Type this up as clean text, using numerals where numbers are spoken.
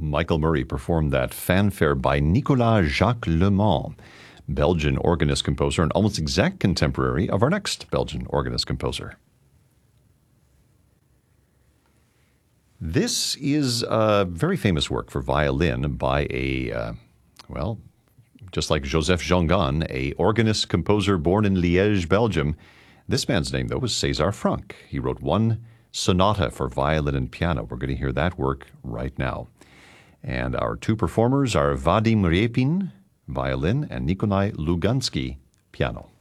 Michael Murray performed that fanfare by Nicolas Jacques Le Mans, Belgian organist composer and almost exact contemporary of our next Belgian organist composer. This is a very famous work for violin by just like Joseph Jongan, a organist composer born in Liège, Belgium. This man's name, though, was César Franck. He wrote one sonata for violin and piano. We're going to hear that work right now. And our two performers are Vadim Repin, violin, and Nikolai Lugansky, piano.